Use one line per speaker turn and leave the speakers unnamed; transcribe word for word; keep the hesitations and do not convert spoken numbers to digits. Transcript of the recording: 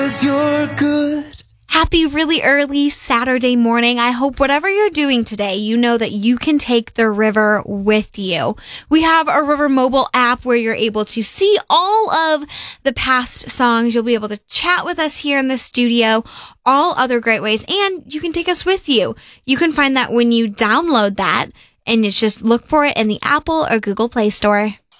'Cause you're good.
Happy really early Saturday morning. I hope whatever you're doing today, you know that you can take the river with you. We have a River mobile app where you're able to see all of the past songs. You'll be able to chat with us here in the studio, all other great ways, and you can take us with you. You can find that when you download that, and it's just look for it in the Apple or Google Play Store.